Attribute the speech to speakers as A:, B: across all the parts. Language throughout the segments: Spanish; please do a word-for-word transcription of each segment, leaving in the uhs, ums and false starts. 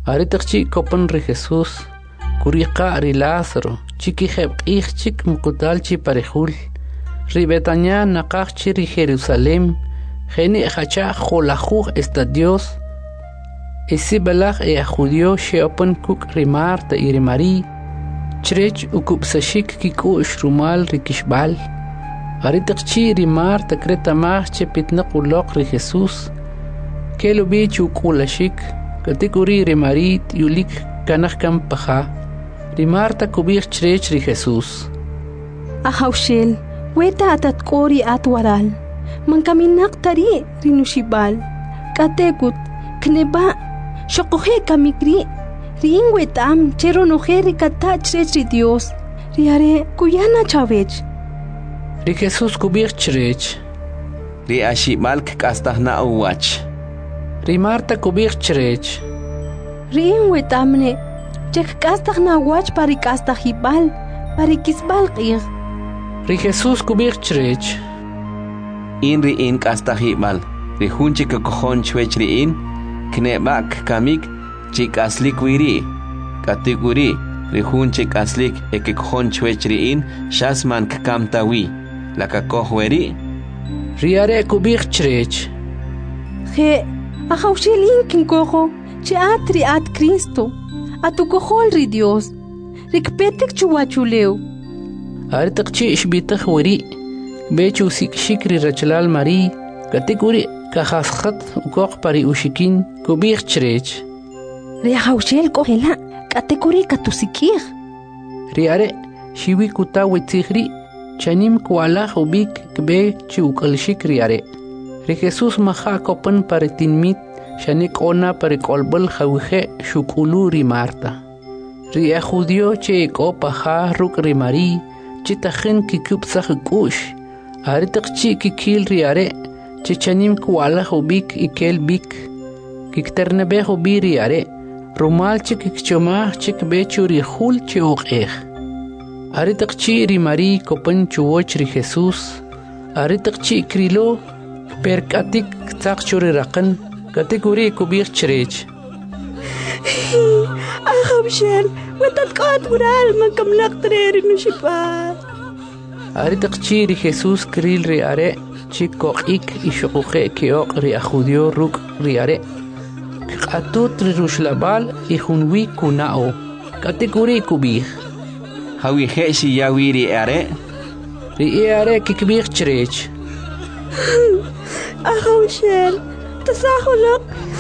A: Aritakchi kopan ri Jesús. Kuriqa ri Lázaro. Chiki jebq'ijchik muqutalchi parejul. Ri Betania naqaqchi ri Jerusalem. Geni hacha jolajuj esta Dios. Isi balaj e a judío sheopan kuk ri Marta y ri Marí. Chrech ukupsashik kikush rumal ri kishbal. Aritakchi ri Marta kreta mahche pitnaq uloq ri Jesús. Kelo bich ukulashik. Katikuri ri Marit yulik kanakam paja. Ri Marta kubich chrech ri Jesús.
B: Ahawshel, weta atat kori at waral. Mankaminak tari rinushibal. Katekut, kneba, shokohe kamikri. Rin wetam, chero nojeri kata chrech ri Dios. Riare, kuyana chavech.
A: Ri Jesús kubich chrech.
C: Ri ashimalk kastahna uwach.
A: Ri Marta kubich chrech.
B: Rin wetamne, chek kastahna wach pari kastahibal, pari kisbal qir.
A: Ri Jesús kubich chrech.
C: In ri in kastahibal. Ri hunchi kokojon chwech ri in. Knebak kamik chik aslik wiri. Katiguri. Ri hunchi aslik ekikojon chwech ri in. Shasman kakamtawi. La kakohweri.
A: Riare kubich chrech.
B: He, ahawshel kinkojo, che atri at Cristo. Atukojol ri Dios. Rikpetik chuwachuleu.
A: Aritakchi ishbitaj weri. Bechu sikshikri rachlal Marí. Katikuri kahaskat ukoq pari ushikin kubich chrech.
B: Ri ahawshel kohela, katikuri katusikir.
A: Riare shiwi kutawi tigri. Chanim kuala ubik kbe chukalshik riare. Ri Jesús maha kopan pare tinmit. Shanik ona pare kolbal jawije shukulu ri Marta. Ri a judío che kopa ha ruk ri Marí. Chitajen kikupsaj kush. Aritakchi kikil riare. Chichanim kuala ubik ikel bik. Kikternebe ubi riare. Rumal chik kchomah chik bechu ri hul chioqeh. Aritakchi ri Marí kopan chuwoch ri Jesús. Aritakchi krilo perkatik tzaqchuri raqan. Katikuri kubich chrech.
B: Ahawshel, wetat qat ural makamlaq treri nushipal.
A: Aritakchi ri Jesús kril ri are. Chikoqik ishoquje kioq ri a judío ruk ri are. Atut ri rushlabal y junwi kunao. Katikuri kubich.
C: Hawi heshi yawiri are.
A: Ri are kikbich chrech.
B: Ahawshel, tasahulok.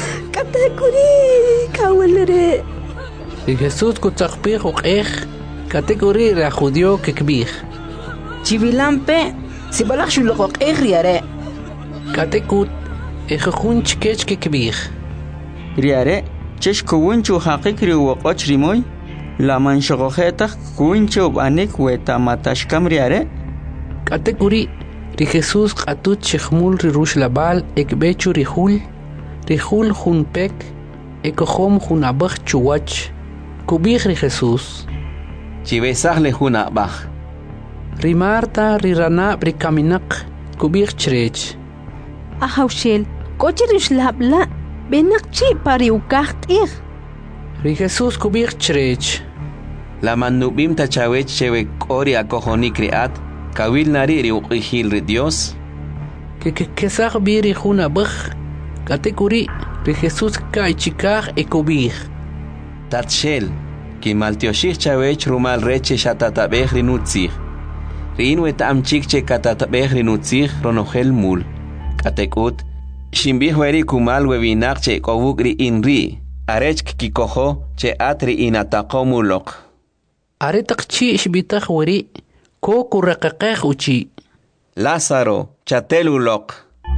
B: Katikuri kawalere.
A: Ri Jesús kutzaqpich uqej. Katikuri ri a judío kikbich.
D: Chivilampe, si balak shulok riare.
A: Katikut ejejun chkech kikbich.
E: Riare, chesh kuwinchu haqikri waqoch rimoy. La manshogojeta kuwinchu banik weta matashkam riare.
A: Katikuri ri Jesús qatut chikmul ri rushlabal ekbechu ri hul. Ri hul jun pek ekohom jun abaj chuwach. Kubich ri Jesús.
C: Chivesaj le jun abaj.
A: Ri Marta ri ranab ri kaminak kubich chrech.
B: Ahawshel, kochi rishlabla, benakchi pari ukaqt'ij.
A: Ri Jesús kubich chrech.
C: La manubim tachawech chewe kori akojonik riat. Kawil nari ri uqihil ri Dios.
A: Que que kesaj bi ri jun abaj. Katikuri ri Jesús kaichikaj ekubich.
C: Tatshel, ki maltioshich chawech rumal reche shatatabej ri nutzich. Rin wetam chikche katatabej ri nutzich ronojel mul. Katekut, shimbih weri kumal webinak che kobuk ri inri. Arech kikojo che atri inataqo mulok.
A: Aritakchi ishbitaj weri. Ko kuraqaqej uchi.
C: Lázaro, chatelulok.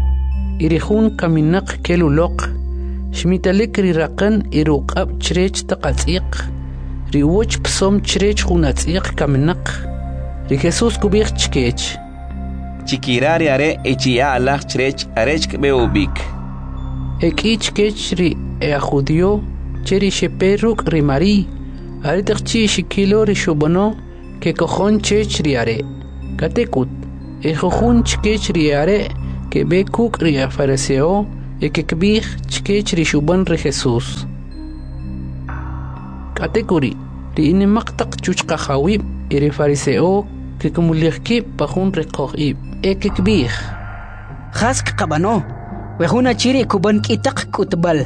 A: Irihun kaminak kelulok. Shmitalik ri raqan iruqab chrech taqatziq. Ri woch psom chrech junatziq kaminak. Ri Jesús kubich chkech.
C: Chikirari are echia alach chrech arech beubik.
A: Eki chkech ri e a judío cheri sheperuk ri Marí. Aritakchi shikilo ri shubono. Que cojon chech riare. Katekut. Ejojun chkech riare. Que be kuk ri fariseo. E que kbich chkech ri shuban ri Jesús. Katekuri, ri inimaqtaq chuchqaqawib, iri fariseo, que kumulirki pajun reqoqib, ekekbih.
D: Hask qabano, wehuna chiri kuban kitaq kutbal.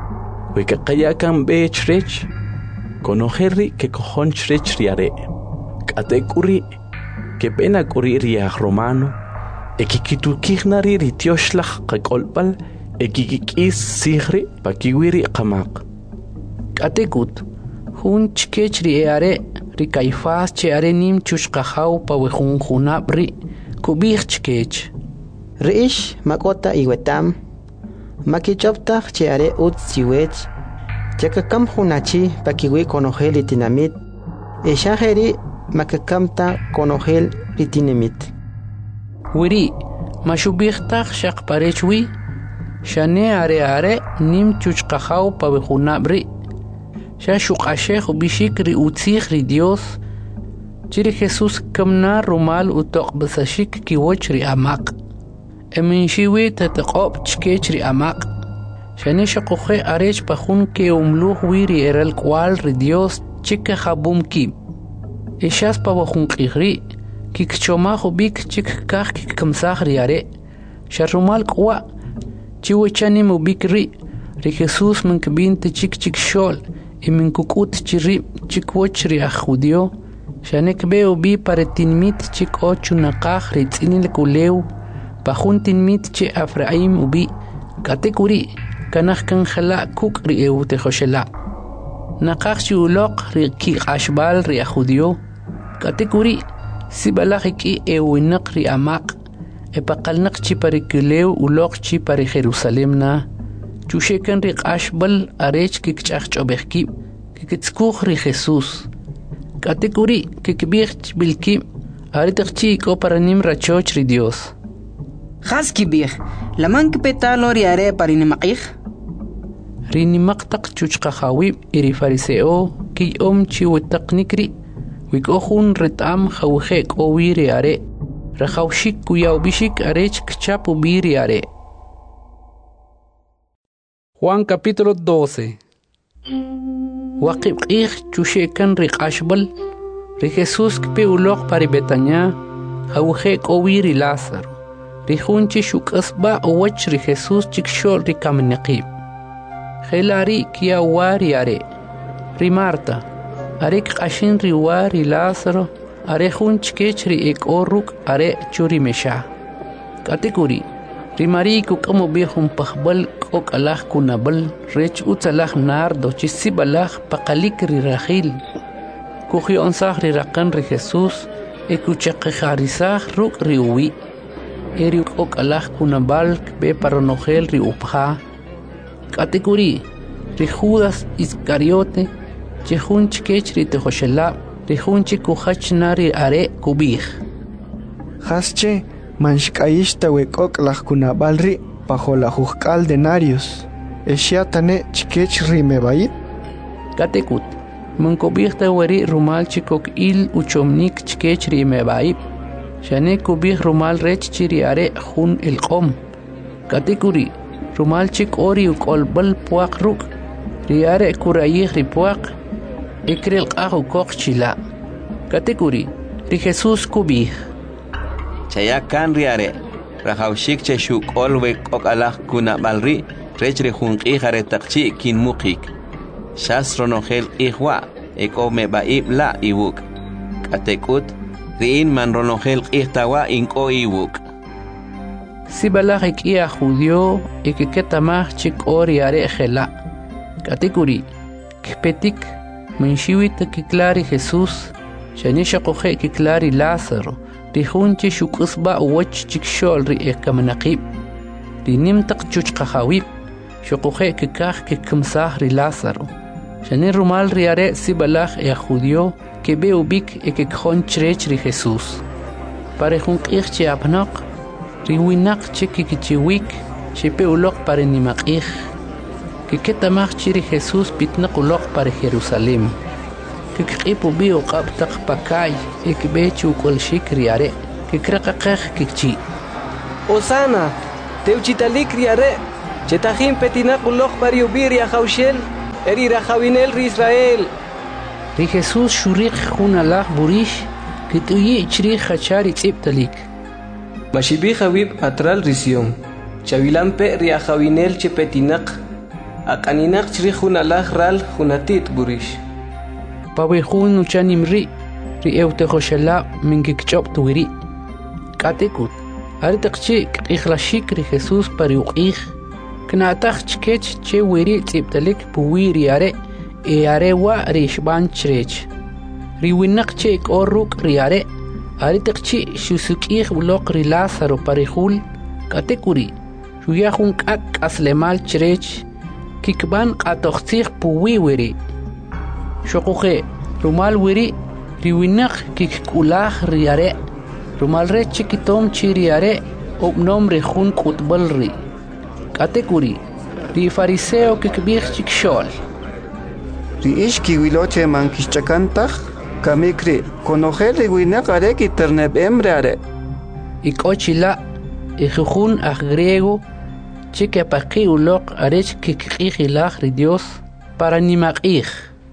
F: Wikaqayakan bech rech, conojerri que cojon chrech riare. Katekuri, que pena kuri riaj romano, ekikitukijnari ritioslaj qakolpal, ekikikis sigri pakiwiri qamaq.
A: Katekut, hun chkech riare, ri Caifás che are nim chushqajaw pa wejun junabri, kubih chkech.
G: Riish makota iwetam, makichoptaj che are ut siwech, chakakam junachi pakiwi konojel itinamit, eshajeri makakamta konojel itinamit.
A: Wiri, mashubihtaj shaqparechwi, shane are are nim chushqajaw pa wejunabri, Shashuqashe bishik ri utzig ri Dios, chiri Jesús kamna rumal utoq basashik kiwoch ri amaq. Emin shiwi tataqob chkech ri amaq. Shane shaquche arech pajun ke umluh wiri eral kwal ri Dios chike jabum ki. Eshas pa wajun qigri, kikchoma bik chik kah kikkamsaj ri are. Sharumal kwa, chiwechani mubik ri, ri Jesús mankbinte chik chik shol, y min kukut chiri chikwoch ri ajudio, shanek beo bi pare tinmit chik ochu naqaj ri tzinil kulew, pajun tinmit che Afraim ubi, katekuri, kanaj kanjala kuk ri ew tejoshela. Naqaj chi uloq ri ki ashbal ri ajudio, katekuri, si balaj ki ewinaq ri amaq, e paqalnaq chi pare kulew uloq chi pare Jerusalem na, Chushekan ri ashbal arech kikchach chobehki, kikitskuj ri Jesús. Katekuri kikbich bilki, aritachchi ko paranim rachoch ri Dios.
D: Haski bih, laman kipetalo riare parinimaqih.
A: Rinimaqtaq chuchqajawib iri fariseo ki om chi wetaqnikri, wikohun retam jawjek o wiri are, rajawshik kuyaw bishik arech kchapu biri are. Juan capítulo doce. Waqib qih chushekan ri qashbal, ri Jesús kpe uloq pari Betania, jawje kowi ri Lázaro, ri junchi shukasba owach ri Jesús chikshol ri kamneqib. Jelari kia wari are, ri Marta, are qashin ri wari Lázaro, are junch kech ri ek oruk are churi mesha. Katekuri, ri mariku kamo bihum pahbal kok alah kunabal rech utsalah nardo chisibalah paqalik ri rahil kuhi onsah ri raqan ri Jesús e kuchaqarisah ruk ri uwi eri kok alah kunabal be paronogel ri upha katekuri ri Judas Iscariote chehunch kech ri tejoshela ri hunchi kuhach nari are kubih
H: hasche manshkaishta wekok lah kunabalri bajo la juzcal denarios eshiatane chikech rimebayit
A: katekut mankobihta wari rumal chikok il uchomnik chikech rimebayit shane kubih rumal rech chiri are jun el qom katekuri rumal chik ori ukolbal puaq ruk riare kurayih ri puaq ikril qahu kok chila katekuri ri Jesús kubih
C: Chayakan riare, rajawshik che shuk olwe kok alah kuna balri, rechre junqi jare takchi kin mukik. Shas ronogel ihwa, ek ome baib la iwuk. Katekut, riin man ronogel ihtawa inko iwuk.
A: Si balajik ia judio, ekeketamah chik ori are jela. Katekuri, kpetik, menshiwit kiklari Jesús, shanisha koje kiklari Lázaro, rihunchi shukasba wach chikshol ri ekamanaqib ri nimtaq chuchqajawib shuquje kikaj kikamsah ri Lázaro shani rumal ri are sibalaj e judio que be ubik e kikjon chrech ri Jesús pare junqij chi apnaq ri winaq chi kikichiwik shepe uloq pare nimaqij kiketamaj chi ri Jesús pitnaq uloq pare Jerusalem kikqipu bio qabtaq pakay ikbechu kol shikriare kikraqaqaj kikchi
I: Osana teuchitalik riare chetajin petinaq uloq pariubir ya jawshel eri rajawinel ri Israel
A: ri Jesús shuriq junalaj burish kituyi chri khachari tsiptalik
I: mashibi jawib atral risión chavilampe riajawinel chepetinaq aqaninaq chri junalaj ral junatit burish
A: pawe jun uchanimri ri ewte khoshala minkikchop tuwiri katekut artaqchi qixlashik ri Jesús pariuqih knataj chkech che wiri tsiptalik puwiri are e arewa rishban chrech riwinaq che korruk riare artaqchi shusukih bloq ri Lázaro parihul katekuri shuyahun kak aslemal chrech kikban qatoqtih puwiwiri shoquje rumal wiri riwinaq kikkulaj riare rumal re chikitom chiriare obnom re jun kutbalri katekuri ri fariseo kikbih chikshol
H: ri ishki wiloche mankishchakantaj kamikri konojel riwinaq are kiterneb emre are
A: ikochila ijujun aj griego chikapaqi uloq arech kikqijilaj ri Dios para nimaqij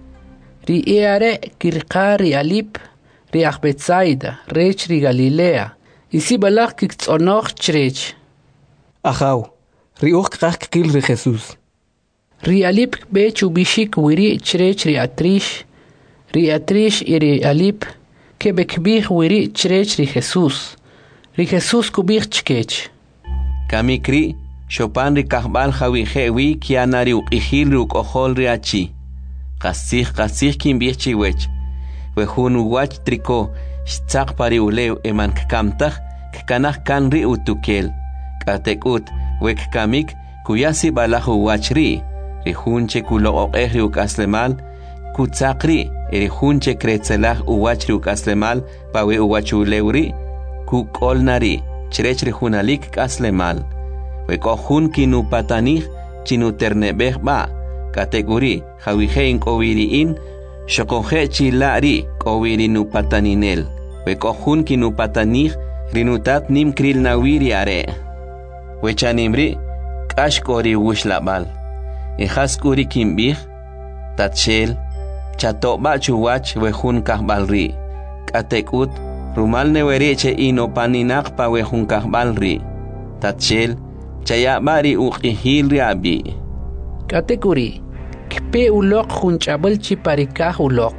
A: ri eare kirqari alip ri aj Betsaida rech ri Galilea isi balaq kiktzonoj chrech
I: ajaw ri uq qaq qil ri Jesús
A: ri alip be chubishik wiri chrech ri atrish ri atrish iri alip ke bekbih wiri chrech ri Jesús ri Jesús kubih chkech
C: kamikri shopan ri kahbal jawijewi kianari uqijil ri uqojol ri achi qasih qasih kimbih chiwech wejun uwach triko shtzaq pari ulew eman kkamtaj kkanaj kan ri utukel katekut wek kamik kuyasi balaj uwach ri ri junche kuloqoqej ri ukaslemal kutzaqri ri junche kretzelaj uwach ri ukaslemal pawe uwach ulew ri kukolnari chrech ri junalik kaslemal wekojun kinupatanij chinuternebej ba kategori jawijein kowiriin shokoje chilari kowiri nupataninel wekojun kinupatanij rinutat nim kril nawiri are wechanimri kashkori wushlabal ejaskuri kimbij tatshel chatoba chuwach wejun kahbalri katekut rumal newereche inopaninaq pa wejun kahbalri tatshel chayabari uqihil riabi
A: katekuri kpe uloq junchabal chiparikaj uloq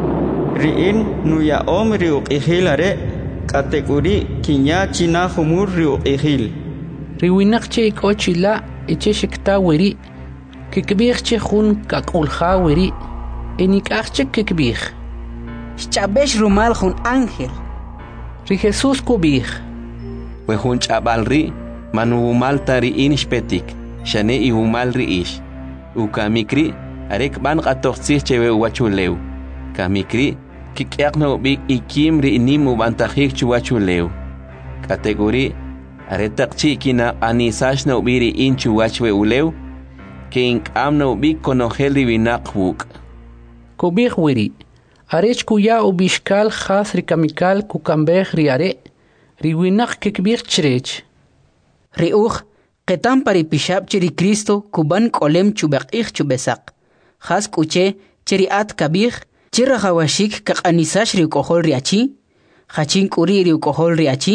E: riin nuya om ri uqihil are katekuri kinya china humur ri uqihil
A: riwinaq che ikochila eche shikta wiri kikbih che jun kakulja wiri enikaj che kikbih
D: Chabesh rumal jun ángel
A: ri Jesús kubih
C: wejun chabalri manumal tari inishpetik shane ihumal ri ish ukamikri arek ban qatoqsih chewe wachulew kamikri kikyaqno bi ikim ri nim ubantajik chuwachulew kategori aretaqchi kina anisash no biri inchu wachwe ulew king amno bi konojel rivinaqwuk
A: kubih wiri arech kuya ubishkal khas ri kamikal kukambej ri are ri winaq kikbih chrech
D: ri uj qetam pari pishab chiri Cristo kuban kolem chubaqih chubesaq khas kuche chiri at kabih chira hawashik kaqanisash ri kohol ri achi khachin kuri ri kohol ri achi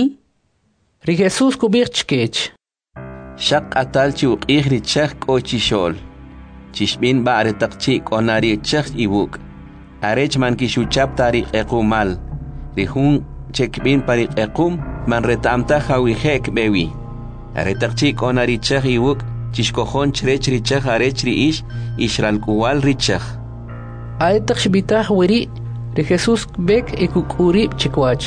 A: ri Jesús kubih chkech
C: shaq atal chi uqih ri chaq kochi shol chishbin ba aretaqchi konari chaq ibuk arech man kishuchap tari equmal ri hun chekbin pari equm man retamta hawihek bewi aretaqchi konari chaq ibuk chishkojon chrech ri chaq arech ri ish ishral kuwal ri chaq
A: aetaq shbitaj wiri ri Jesús bek ekukuri chikwach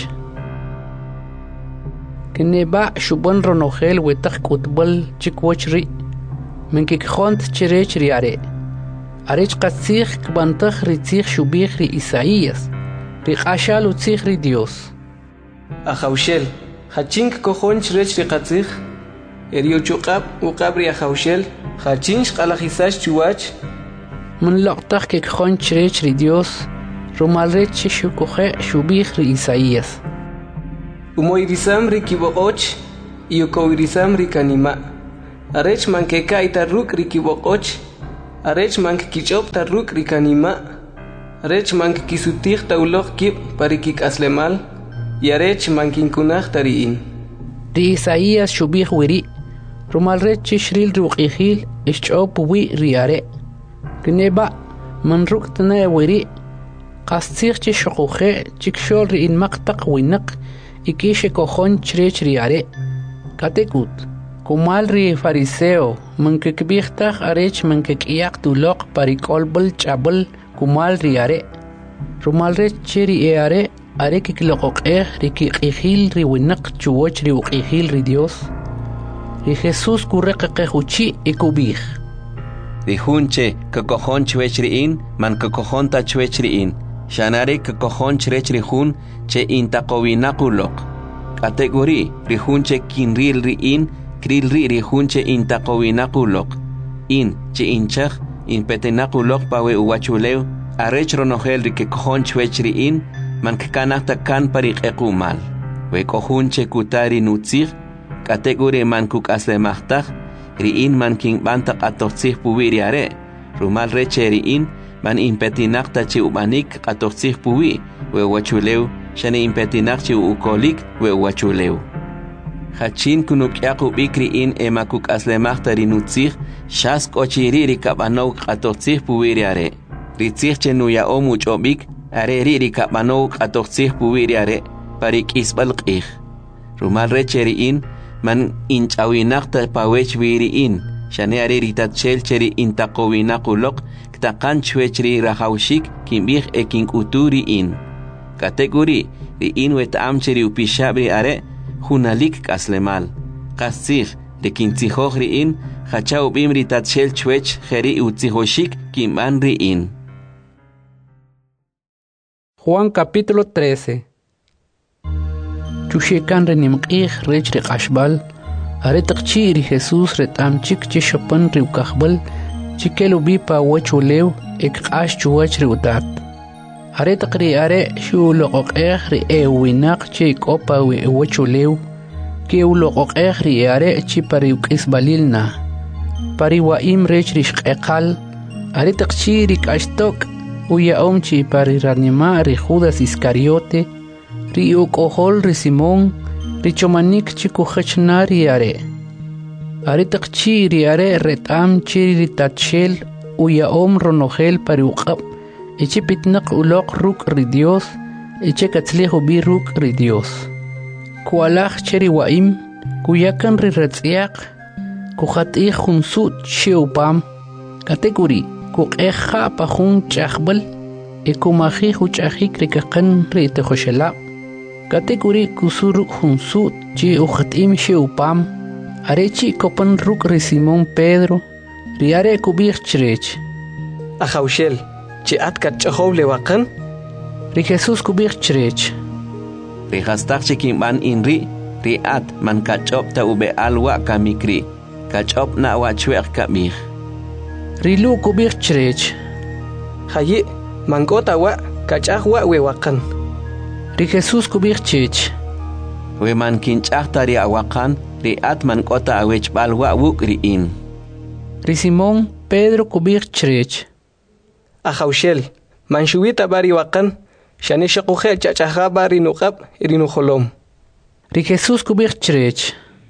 A: kineba shubon ronojel wetaq kutbal chikwochri minkikjont chrech ri are arech qatzij kbantaj ri tzij shubij ri Isaías ri qashal utzij ri Dios
I: ajawshel hachink kojon chrech ri qatzij eriochuqab uqab ri ajawshel hachinch qalajisash chuwach
A: من لقطة كيكخون تشريش ري ديوس رومال شوكوخي شوبيخ ري إساياس
I: umoirisam rikiboqoch iyukowirisam rikanima arech mankeka itarruk rikiboqoch arech mankikichop tarruk rikanima Arech mankikisutih tauloq kib parikik aslemal. Y arech mankinkunaj tariin.
A: Ri Isaías shubih wiri. Rumal rech shril ruqihil ischop wi riare. Gneba man ruktana wiri. Qastsir chi shuquhe chikshol ri in maqtaq winaq ikishe kojon chrech riare. Katekut. Kumal ri fariseo mankikbihtaj arech mankikiyaq tuloq parikolbul chabul kumal riare. Rumal rech chiri eare are kikloqoqeh ri kiqihil ri winaq chuwoch ri uqihil ri Dios. Ri Jesús kurreqequchi ikubih.
C: Ri hunche kakojon chwech riin man kakojon ta chwech riin. Shanare kakojon chrech ri hun che intaqowinaquloq. Kategori ri hunche kinril riin kril ri ri hunche intaqowinaquloq. In che inchaj in petenaquloq pawe uwachuleu arech ronojel ri kakojon chwech riin man kanahta kan pariqequmal. We kohunche kutari nutzig, kategori man kuk aslemachtaj, riin man king bantak atortzig puwi are, rumal reche riin man impetinakta chi ubanik atortzig puwi, we wachuleu, shane impetinak chi ukolik we wachuleu. Hachin kunukyaq ubik riin ema kuk aslemachta rinutzig, shas kochiri rikabanok atortzig puwi are, ritzig che nuya omuch obik, are riri kapano atortzig puwiri are parik isbal qih rumal recheriin man inchawinaqta pawech wiriin shane are ritatchel cheri intaqowinaquloq ktaqan chwechri rahawshik kimbih ekin uturiin kategori riin wetam cheri upishabri are hunalik kaslemal qasig lekintzihoj riin hachau bim ritatchel chwech jeri utzihoshik kimban riin.
A: Juan capítulo trece. Chushekan renimqih rech riqashbal, aretaqchi ri Jesús retamchik chishopan riukajbal, chikelubi pa wachulew ekqash chuwach riutat. Aretaqri are shuloqoqeh ri ewinaq chikopa wi wachulew, keuloqoqeh ri are chipariukisbalilna. Pariwaim rech rishqeqal, aretaqchi rikashtok Uya omchi pari ranima ri Judas Iscariote, ri ukohol ri Simón, ri chomanik chikuhachna ri are. Aritaqchi ri are retam chiri ri tachel, uya om ronogel pari uqab, eche pitnaq uloq ruk ri Dios, eche katzlejo bi ruk ri Dios. Kualaj cheri waim, kuyakan ri retziaq, kuhatih junsut sheupam, kategori. Kuqeja pajun chahbal, ekumaji huchahik rikakan rite hoshela. Kategori kusuru hunsut chi ujatim sheupam, arechi kopan ruk ri Simón Pedro, riare kubich chrech.
I: Ajaushel, chi atkat chahow lewakan?
A: Ri Jesús kubich chrech.
C: Ri hastak chikimban inri, ri at man kachop ta ube alwa kamikri, kachop na wachwek kamich.
A: Rilu kubich chrech.
I: Hayi, mangota wa, kachah wa wewakan.
A: Ri Jesús kubich chech.
C: We man kinchah tari awakan, ri at man kota awech balwa wuk riin.
A: Ri Simón Pedro kubich chrech.
I: Ajaushel, man shuwita bari wakan, shane shakuhe chachaha bari nuqab irinuholom.
A: Ri Jesús kubich chrech.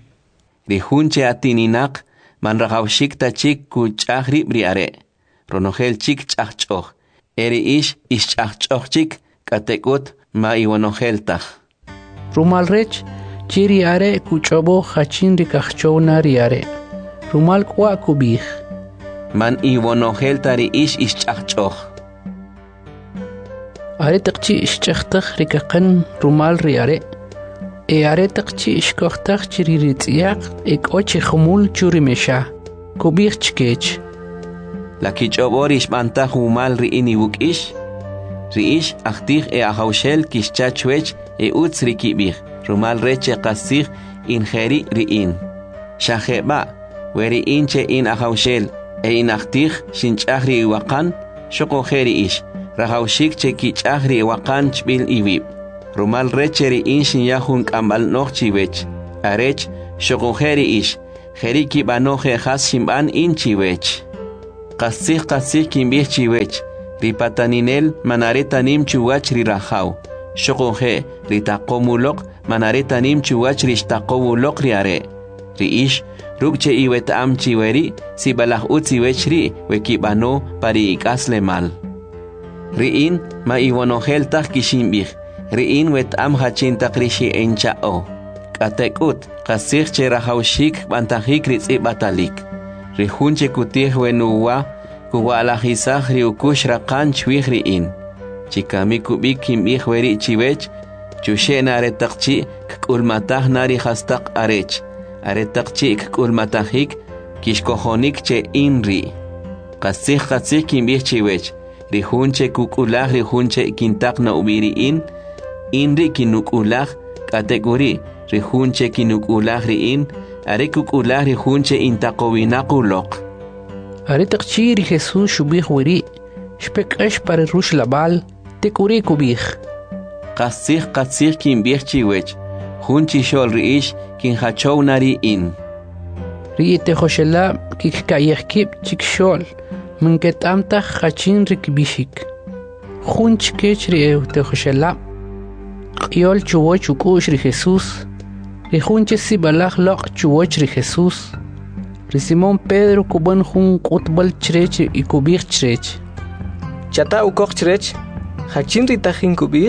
C: Ri hunche atininak, man rahawshik ta chik ku chahri briare. Ronogel chik chahchoch. Eri ish ish chahchoch chik katekut ma iwanogel tach.
A: Rumal rech chiri are kuchobo hachin rikachchowna riare. Rumal kwa kubich.
C: Man iwanogel tari ish ish chahchoch.
A: Are takchi ish chahtach rikakan rumal riare. E are takchi ish kochtach chiri ritziak ek oche khumul churi mesha. Kubich chkech.
C: La kichobor ish mantach umal riini wuk ish. Riish achtich e ahaushel kishchachwech e utz rikibich. Rumal reche qasich injeri riin. Shaheba, weri inche in ahaushel e in achtich shinchahri iwakan, shokojeri ish. Rahaushik che kichahri iwakan chbil iwib. Rumal reche riin shinyahun kambal nochchiwech. Arech, shokojeri ish. Jeri kibanoje has shimban inchiwech. Qasich qasich kimbich chiwech. Ripataninel manaretanim chuwach rirajaw. Shokoje ritakomulok manaretanim chuwach rishtaqowulok riare. Riish rukche iwet am chiweri si balah utsiwechri wekibano pari ikasle mal. Riin ma iwanohel tak kishimbih. Riin wet am hachintak rishi enchao. Katekut kasih cherahaushik bantahik ritsi batalik. Rihunche kutih wenuwa kuwalahisah riukush rakan chwih riin. Chikami kubik kimbih weri chiwech chushe naretakchi kulmatah nari hastak arech. Aretakchi kulmatahik kishkohonik che inri. Kasih kasih kimbih chiwech. Rihunche kukulah rihunche kintak na ubiri in. Inri kinukulah kategori rihunche kinukulah riin. Are kukulah rihunche intaqowinakulok.
A: Are takchiri Jesús shubih wiri. Shpek esh pare rush labal. Tekuri kubih.
C: Kasih kasih kimbih chiwech. Hunchi shol riish kin hachow nari in.
A: Ri te hoshela kik kayekib chik shol. Menket amtach hachin rikbishik. Hunch kech ri eu te hoshela. Yol chuwoch ukush ri Jesús. Ri hunche si balach lok chuwoch ri Jesús. Ri Simón Pedro kuban hun kutbal chrech y kubih chrech.
I: Chata ukok chrech. Hachin ritajin kubih.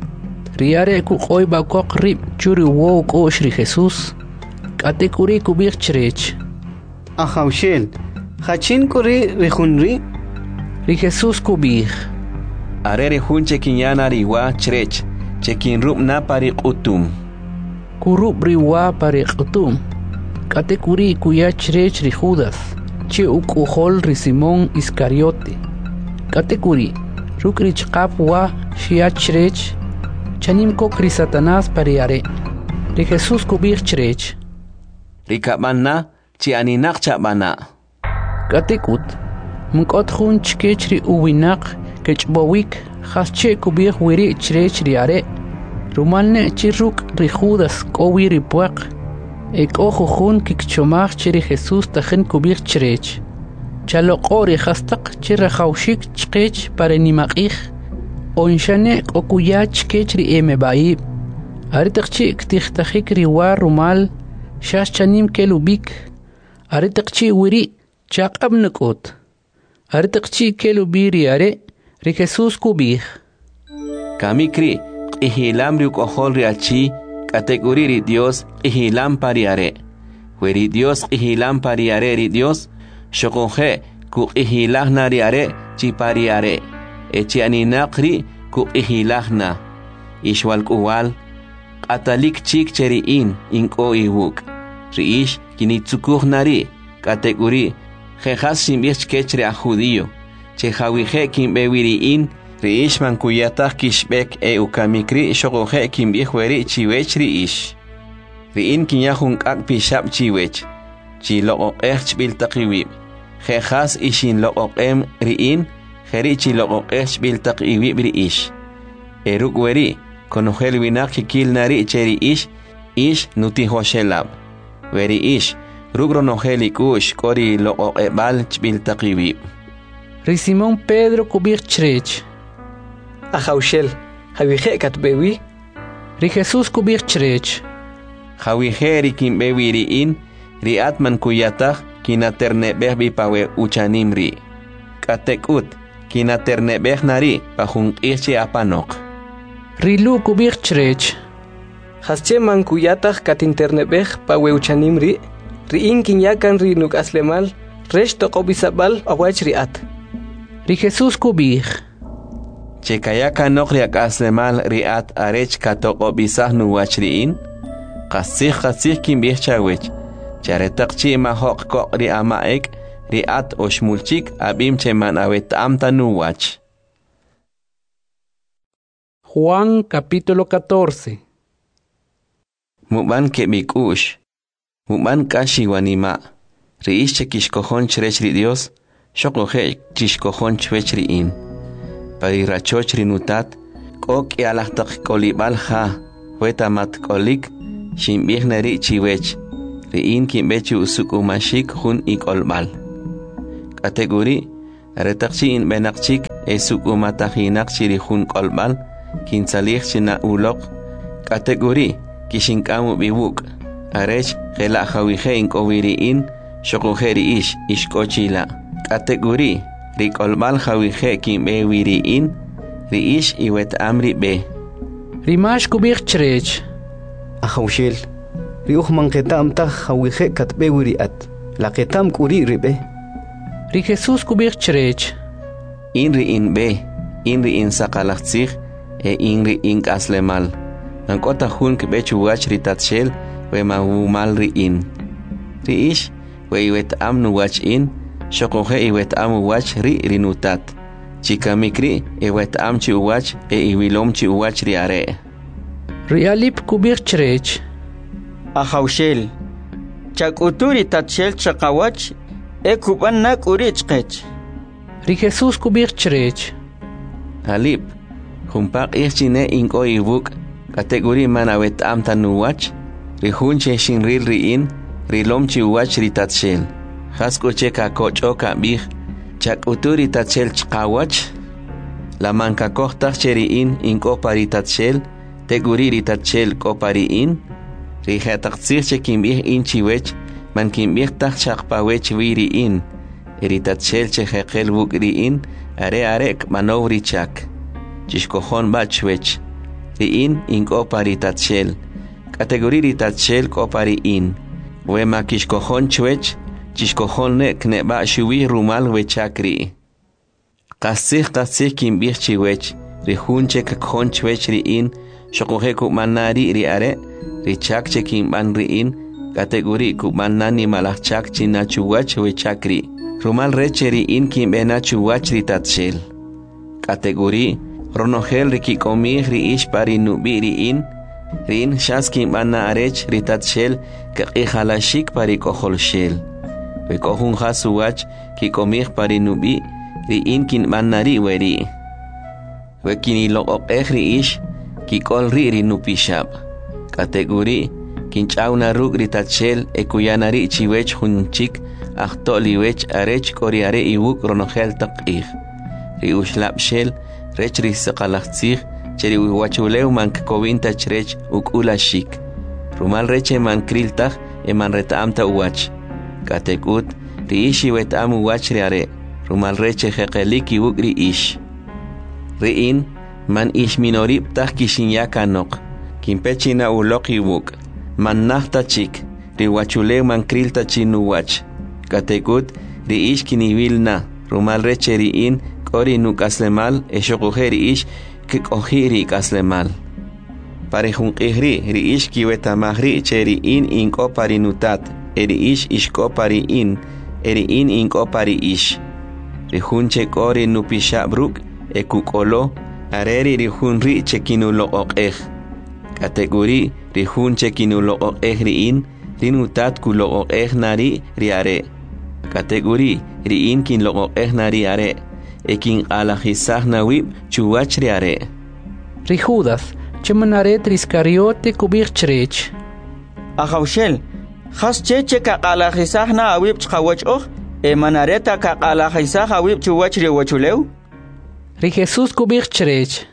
A: Riare kukoy bakok rib churi wo ukosh ri Jesús. Kate kuri kubih chrech.
E: Ahaushel. Hachin kuri rihunri.
A: Ri Jesús kubih.
C: Are rihunche kinyana riwa chrech. Chekin rub na pari utum.
A: Kurub riwa pari utum. Kate kuri kuya chrech ri Judas. Che ukuhol ri Simón Iscariote. Kate kuri. Ruk rich kap wa shia chrech. Chanim kok ri Satanás pariare. Ri Jesús kubih chrech.
C: Ri kapana chi aninak chabana.
A: Katekut. Mkot hun chkech ri uwinak kechbowik hasche kubih wiri chrech riare. Rumalne chiruk ri Judas kowi ri puak. Ek ojo hun kikchomach chiri Jesús tajen kubih chrech. Chalokori hastak chirahaushik chkech pare nimakih. Onshane okuya chkech ri emebaib. Aritakchi ktihtajik riwa rumal. Shash chanim kelubik. Aritakchi wiri chak abnakot. Aritakchi kelubiri are. Ri Jesús kubih.
C: Kamikri ihilam riuk ohol riachi. Kategori ri Dios ihilam pariare. Weri Dios ihilam pariare ri Dios. Shokoje ku ihilah nariare chi pariare. Echi aninakri ku ihilahna. Ishwal kuwal. Atalik chik cheri in inko iwuk. Riish kinitsukuh nari. Kategori. Jejas simbich kechre a judío. Che hawije kimbewiri in. Riish man kuyatah kishbek e ukamikri shokoje kimbihweri chiwech riish. Riin kinyahun ak pishap chiwech. Chi loo ech biltakiwib. Jejas ishin loo em riin. Jeri chi loo ech biltakiwib riish. Eruk weri. Konojel winak kikil nari cheri ish. Ish nuti hoshelab. Weri ish. Rugro nojeli kush kori loo ebal chbiltakiwib.
A: Ri Simón Pedro kubih chrech.
I: Ahaushel. Havije katbewi.
A: Ri Jesús kubih chrech.
C: Havije ri kimbewi riin. Ri atman kuyatah kinaternebeh bipawe uchanimri. Katekut kinaternebeh nari pahung ichi apanok.
A: Rilu kubih chrech.
I: Hasche man kuyatah katinternebeh pawe uchanimri. Riin kinyakan ri nuk aslemal. Resh tokobisabal awach riat.
A: Ri Jesús kubih.
C: Chekayaka nok riak aslemal riat arech katokobisah nuwach riin. Kasih kasih kimbih chawech. Charetakchi mahok kok ri amaek. Riat oshmulchik abim cheman awet amta nuwach.
A: Juan capítulo catorce.
C: Muban kebikush. Muban kashi wanima. Riish chekishkohon chrech ri Dios. Shokoje chishkohon chwech riin. Pari rachoch rinutat. Kok yalahtak kolibal ha. Wetamat kolik. Shimbih nari chiwech. Riin kimbechu usukumashik hun ikolbal. Kategori. Retakchi in benakchik esuk'umatajinak chirihun q'olb'al kintzalij china uloq kategori kishink'amu biwuk arech qela' jawije ink'owiri'in xoquje ri'ix ixk'ochila kategori riq'olb'al jawije kinb'e wiri'in ri'ix iwet'am rib'e
A: rimax kub'ij chreech
J: ajawxel riuj manqetam taj jawije katb'e wiri'at laqetam k'uri rib'e
A: ri Jesús kub'ij chreech
C: in ri'in b'e in ri'in saqalajtzij e in ri'in k'aslemal mank'ota jun kib'e chuwach ritatxel we mawumal ri'in ri'ix we iwet'am nuwach'in xoqoje iwet'am uwach ri' rinutat chikamik ri' iwet'am chi uwach e iwilom chi uwach ri are'
A: ri Alip kub'ij chreech
E: ajawxel chak'uturi tatxel chaqawach e kub'an na k'uri chqech
A: ri Jesús kub'ij chreech
C: Alip junpaq ixchine ink'o iwuk kategori man awet'am tanuwach ri jun che xinril ri'in rilom chi uwach ritatxel jask'uche kakoch'o kab'ij chak'uturi tatxel chqawach la mankakojtaj che ri'in ink'o pa ritatxel teguri ritatxel k'o pa ri'in rijetaqtzij che kinb'ij in chiwech man kinb'ij taj chaqpawech wi ri'in ritatxel che jeqel wuk ri'in are are k'manow richak chixkojon b'a chwech ri'in ink'o pa ritatxel kategori ritatxel k'o pa ri'in we ma kixkojon chwech chixkojon ne' kneb'a xuwij rumal wechak ri' qastzij qastzij kinb'ij chiwech ri jun che kakjon chwech ri'in xoqoje kub'ana ri' ri are' richak che kinb'an ri'in kategori kub'ana nimalaj chak china chuwach wechak ri' rumal re che ri'in kinb'ena chuwach ritatxel kategori ronojel rikik'omij ri'ix pa rinub'i ri'in ri'in xas kinb'ana arech ritatxel kaq'ijalaxik pa rik'ojolxel we k'o jun jas uwach kik'omij pa rinub'i ri'in kinb'ana ri' we ri' we kiniloq'oq'ej ri'ix kik'ol ri' rinupixab' kategori kinch'awna ruk' ritatxel e kuyana ri' chiwech jun chik ajto'liwech arech k'o ri are' iwuk ronojel taq q'ij ri uxlab'xel rech risaqalajtzij che ri wachulew man kkowinta chrech uk'ulaxik rumal reche man kriltaj e man reta'am ta uwach katek'ut ri'ix iwet'am uwach ri are' rumal reche jeqelik iwuk ri'ix ri'in man ix minorib' taj kixinyak kanoq kinpechina uloq iwuk man najta chik ri wachulew man krilta chinuwach katek'ut ri'ix kiniwilna rumal reche ri'in k'o nuk'aslemal e xoqoje ri'ix kik'oji rik'aslemal pare jun q'ij ri' ri'ix kiwetamaj ri' che ri'in ink'o pa rinutat e ri'ix ixk'o pa ri'in e ri'in ink'o pa ri'ix ri jun che k'o rinupixab' ruk' e kuk'olo are ri ri jun ri' che kinuloq'oq'ej kategori ri jun che kinuloq'oq'ej ri'in rinutat kuloq'oq'ej na ri' ri are' kategori ri'in kinloq'oq'ej na ri are' e kinq'alajisaj na wib' chuwach ri are'
A: ri Judas chemanaret riscariote kub'ij chreech
E: ajawxel jas che che kaq'alajisaj na awib' chqawach'oj e manareta kaq'alajisaj awib' chuwach ri wachulew
A: ri Jesús kub'ij chreech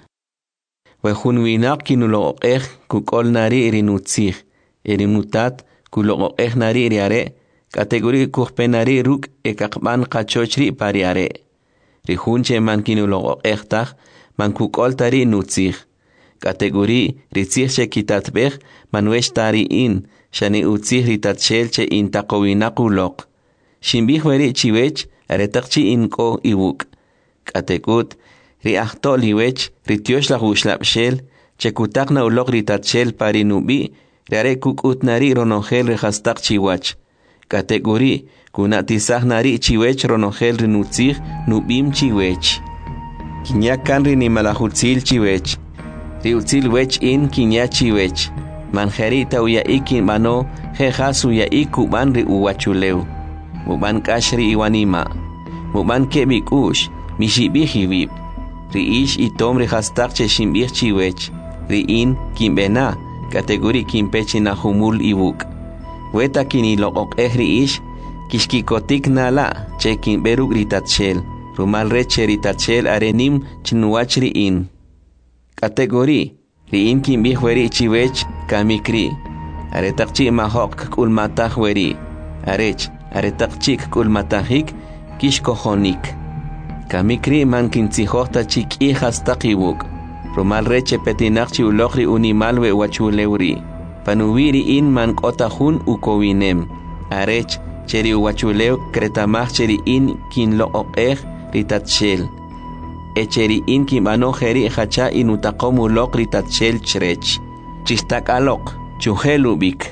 C: we jun winaq kinuloq'oq'ej kuk'ol na ri' rinutzij e rinutat kuloq'oq'ej na ri' ri are' kategori kujpen na ri' ruk' e kaqb'an qachoch ri' pa ri are' ri jun che man kinuloq'oq'ej taj man kuk'ol ta ri' nutzij kategori ritzij che kitatb'ej man wex ta ri'in xani utzij ritatxel che intaqowinaq uloq xinb'ij we ri' chiwech are taq chi ink'o iwuk katek'ut ri ajto'liwech rityox laj uxlab'xel che kutaq na uloq ritatxel pa rinub'i ri are' kuk'ut na ri' ronojel ri jastaq chiwach kategori kuna'tisaj na ri' chiwech ronojel rinutzij nub'im chiwech kinyak kan ri nimalaj utzil chiwech ri utzil wech in kinya chiwech manjeri ta uya'ik kinb'ano je jas uya'ik kub'an ri uwachulew mub'an k'ax ri iwanima mub'an keb' ik'u'x mixib'ij iwib' ri'ix itom ri jastaq che xinb'ij chiwech ri'in kinb'ena kategori kinpechina jumul iwuk weta kiniloq'oq'ej ri'ix kixkikotik nala che kinb'e ruk' ritatxel rumal reche ritachel arenim chinuach riin. Kategori, riin kimbih weri chiwech kamikri. Aretakchi mahok kulmatah weri. Arech, aretakchi kulmatahik kishkohonik. Kamikri mankintzihota chik hijas takiwuk. Rumal reche petinakchi ulokri unimalwe wachuleuri. Panuwiri in man otahun ukowinem. Arech, cheri uwachuleu kretamach cheri in kin lo okeh ritatshel. Echeri in kin banojeri hacha inutakomu lok ritatshel chrech. Chistak alok, chuhelubik.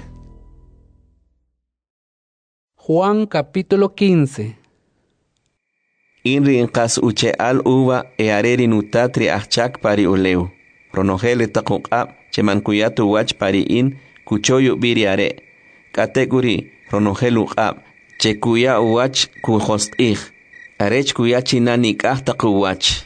A: Juan capítulo quince.
C: Inri inkas uche al uva e areri nutatri achak pari uleu. Ronogele takukab chemankuyatu wach pari in kuchoyu biri are. Kategori ronogelu ab chekuya uwach kuhost ich. Arech kuya chinanik ah takuwach.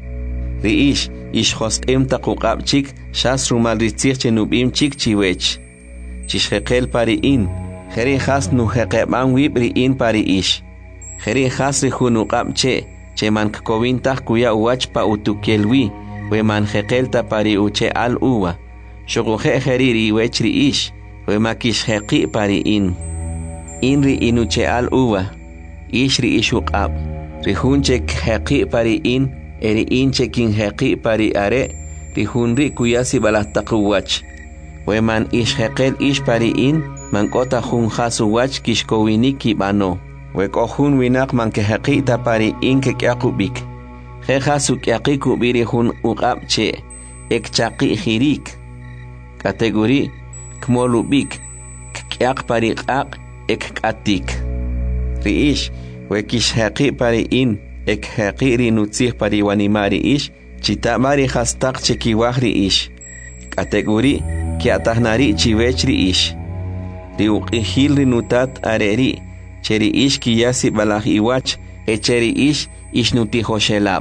C: Riish ish host em takukab chik shas rumal ritzich chenubim chik chiwech. Chishhekel pari in. Heri has nu hekeban wibri in pari ish. Heri has rihunukab che cheman kovintah kuya uwach pa utukelwi. We man hekelta pari uche al uwa. Shoguhe heriri wechri ish. We makish heki pari in. Inri inuche al uwa. Ishri ishukab. Rihunche heki pari in. Eri inche kin heki pari are. Rihunri kuyasi balatakuwach. We man ish hekel ish pari in. Man kota hun hasu wach kishkowiniki bano. We kohun winak man ke heki ta pari in ke kyakubik. Hejasu kyaki kubiri hun ukab che. Ek chaki hirik. Kategori kmolubik. Kyak pari kak ek katik. Riish wekish heki pari in. Ek heki rinutzih pari wanimari ish. Chitamari hastak chekiwahri ish. Kategori kiatahnari chiwechri ish. Riukihil rinutat areri. Cheri ish kiyasi balah iwach. Echeri ish ishnutihoshelab.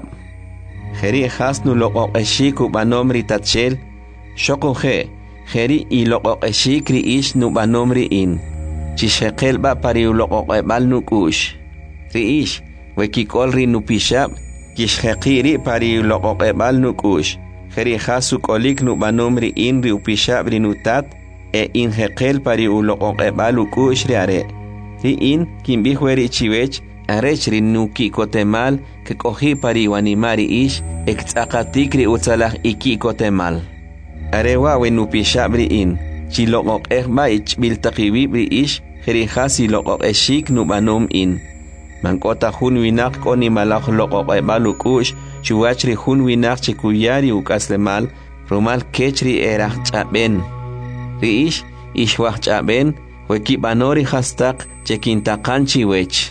C: Heri hasnu loqoqeshiku banomri tatshel. Shokohe. Heri i loqoqeshikri ish nu banomri in. Chishekel ba pari loqoqebal nukush. Ri ish. Wekikolri nupishab. Kishhekiri pari loqoqebal nukush. Heri hasu kolik nu banomri in ri upishab rinutat. E in hekel pari uloqoqebal ukush riare. Ri in kimbihweri chiwech. Arech rinuki kotemal que cogi pari wanimari ish exakatikri utsalah iki kotemal. Arewa wenupishabri in chilokok ehba ich biltakibibri ish herihasi lokok eshik nubanom in. Mankota hun winak koni malak lokok ebalukush chuachri hun winak chikuyari ukaslemal rumal kechri erah chaben. Ri ish ishwah chaben wekibanori hastak chekintakan chiwech.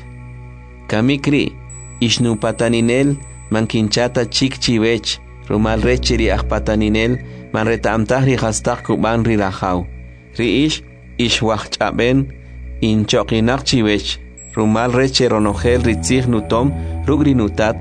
C: Kamikri, ishnu pataninel, mankinchata chik chiwech, rumal rechiri akpataninel, man retaamtahri hastak kuban rilahau. Ri ish, ishwach chaben, inchokinak chiwech, rumal reche ronogel ritzig nutom, rugri nutat,